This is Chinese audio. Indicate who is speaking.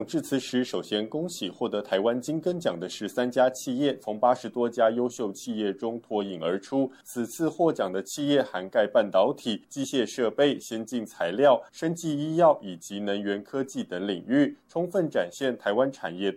Speaker 1: 致辞时，首先恭喜获得台湾金根奖的13家企业，从80多家优秀企业中脱颖而出。此次获奖的企业涵盖半导体、机械设备、先进材料、生技医药以及能源科技等领域，充分展现台湾产业